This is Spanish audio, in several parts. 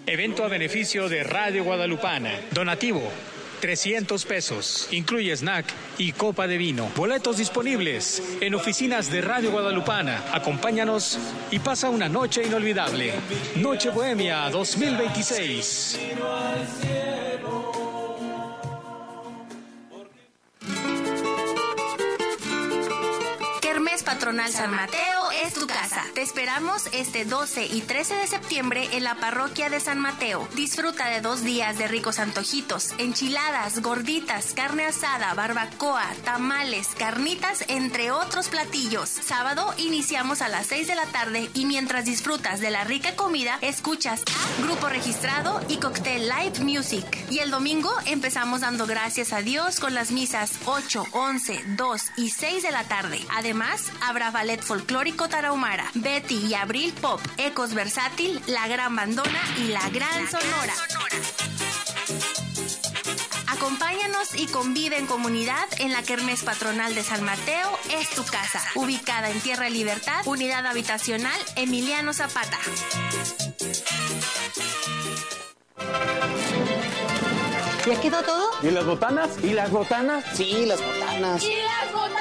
Evento a beneficio de Radio Guadalupana. Donativo, 300 pesos. Incluye snack y copa de vino. Boletos disponibles en oficinas de Radio Guadalupana. Acompáñanos y pasa una noche inolvidable. Noche Bohemia 2026. Kermés Patronal San Mateo es tu casa. Te esperamos este 12 y 13 de septiembre en la parroquia de San Mateo. Disfruta de 2 días de ricos antojitos, enchiladas, gorditas, carne asada, barbacoa, tamales, carnitas, entre otros platillos. Sábado iniciamos a las 6 de la tarde y mientras disfrutas de la rica comida, escuchas Grupo Registrado y Cocktail Live Music. Y el domingo empezamos dando gracias a Dios con las misas 8, 11, 2 y 6 de la tarde. Además, habrá ballet folclórico tarahumara, Betty y Abril Pop, Ecos Versátil, La Gran Bandona y La Gran Sonora. Acompáñanos y convive en comunidad en la Kermés Patronal de San Mateo es tu casa, ubicada en Tierra Libertad, Unidad Habitacional Emiliano Zapata. ¿Ya quedó todo? ¿Y las botanas? ¿Y las botanas? Sí, las botanas. ¿Y las botanas?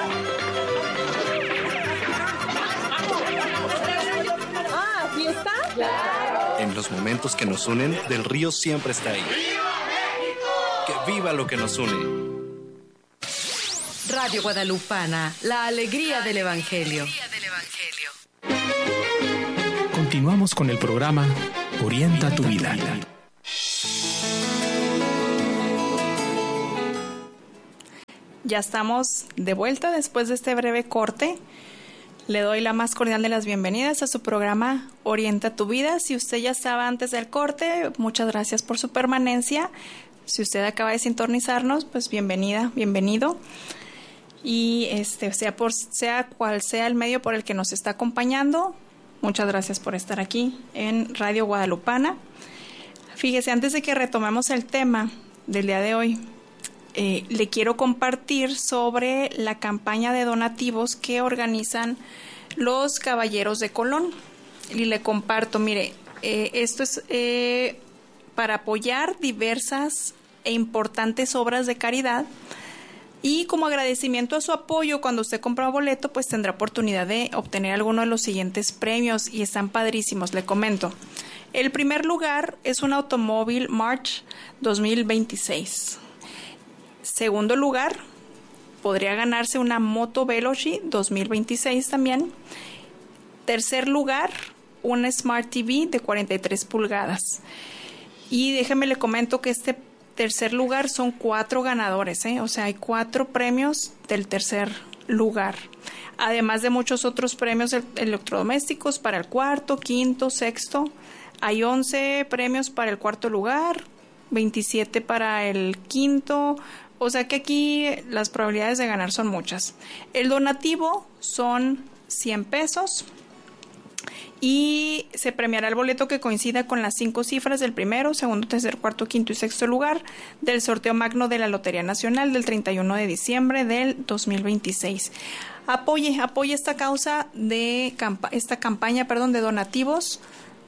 Ah, ¿fiesta? Claro. En los momentos que nos unen, Del Río siempre está ahí. ¡Viva México! ¡Que viva lo que nos une! Radio Guadalupana, la alegría del Evangelio. Continuamos con el programa Orienta tu vida. Ya estamos de vuelta después de este breve corte. Le doy la más cordial de las bienvenidas a su programa Orienta tu vida. Si usted ya estaba antes del corte, muchas gracias por su permanencia. Si usted acaba de sintonizarnos, pues bienvenida, bienvenido. Y sea cual sea el medio por el que nos está acompañando, muchas gracias por estar aquí en Radio Guadalupana. Fíjese, antes de que retomemos el tema del día de hoy, le quiero compartir sobre la campaña de donativos que organizan los Caballeros de Colón. Y le comparto, mire, esto es para apoyar diversas e importantes obras de caridad. Y como agradecimiento a su apoyo, cuando usted compra un boleto, pues tendrá oportunidad de obtener alguno de los siguientes premios y están padrísimos, le comento. El primer lugar es un automóvil March 2026. Segundo lugar, podría ganarse una moto Veloci 2026 también. Tercer lugar, una Smart TV de 43 pulgadas. Y déjeme le comento que este tercer lugar son 4 ganadores, o sea, hay 4 premios del tercer lugar. Además de muchos otros premios electrodomésticos para el cuarto, quinto, sexto. Hay 11 premios para el cuarto lugar, 27 para el quinto. O sea que aquí las probabilidades de ganar son muchas. El donativo son 100 pesos y se premiará el boleto que coincida con las 5 cifras del primero, segundo, tercer, cuarto, quinto y sexto lugar del sorteo magno de la Lotería Nacional del 31 de diciembre del 2026. Apoye esta causa de esta campaña, de donativos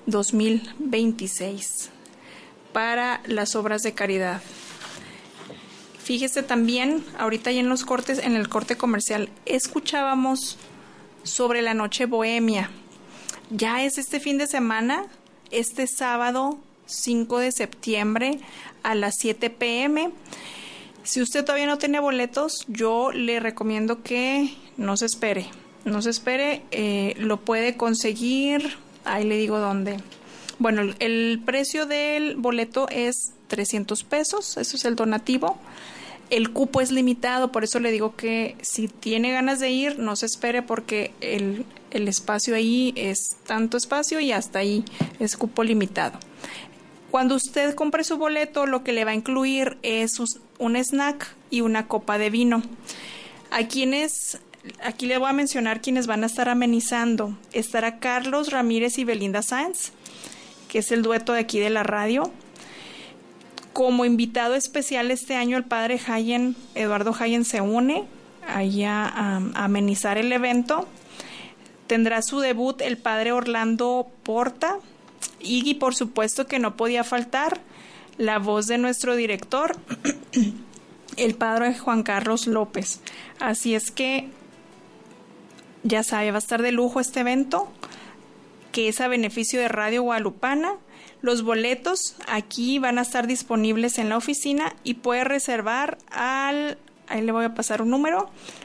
2026 para las obras de caridad. Fíjese también, ahorita ya en el corte comercial, escuchábamos sobre la Noche Bohemia. Ya es este fin de semana, este sábado 5 de septiembre a las 7 p.m. Si usted todavía no tiene boletos, yo le recomiendo que no se espere, lo puede conseguir, ahí le digo dónde. Bueno, el precio del boleto es 300 pesos, eso es el donativo. El cupo es limitado, por eso le digo que si tiene ganas de ir, no se espere porque el espacio ahí es tanto espacio y hasta ahí es cupo limitado. Cuando usted compre su boleto, lo que le va a incluir es un snack y una copa de vino. Aquí le voy a mencionar quienes van a estar amenizando. Estará Carlos Ramírez y Belinda Sáenz, que es el dueto de aquí de la radio. Como invitado especial este año, el padre Eduardo Hayen se une allá a amenizar el evento. Tendrá su debut el padre Orlando Porta Y por supuesto que no podía faltar la voz de nuestro director, el padre Juan Carlos López. Así es que ya sabe, va a estar de lujo este evento, que es a beneficio de Radio Guadalupana. Los boletos aquí van a estar disponibles en la oficina y puede reservar ahí le voy a pasar un número,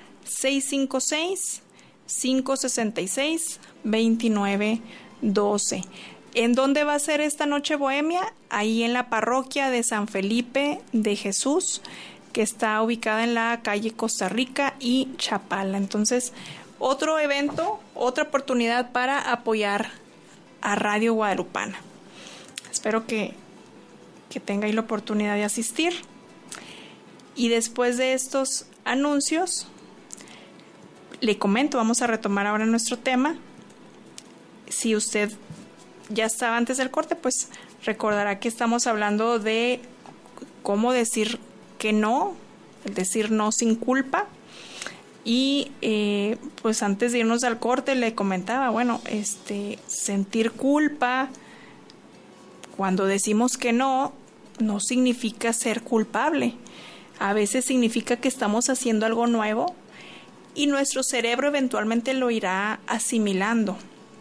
656-566-2912. ¿En dónde va a ser esta noche bohemia? Ahí en la parroquia de San Felipe de Jesús, que está ubicada en la calle Costa Rica y Chapala. Entonces, otro evento, otra oportunidad para apoyar a Radio Guadalupana. Espero que tenga ahí la oportunidad de asistir. Y después de estos anuncios, le comento, vamos a retomar ahora nuestro tema. Si usted ya estaba antes del corte, pues recordará que estamos hablando de cómo decir que no, el decir no sin culpa. Y pues antes de irnos al corte le comentaba, bueno, sentir culpa cuando decimos que no significa ser culpable. A veces significa que estamos haciendo algo nuevo y nuestro cerebro eventualmente lo irá asimilando.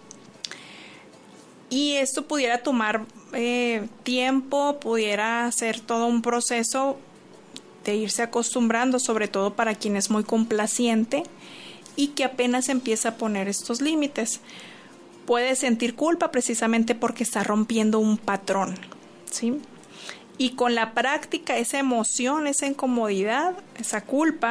Y esto pudiera tomar tiempo, pudiera ser todo un proceso de irse acostumbrando, sobre todo para quien es muy complaciente y que apenas empieza a poner estos límites. Puede sentir culpa precisamente porque está rompiendo un patrón, ¿sí? Y con la práctica, esa emoción, esa incomodidad, esa culpa,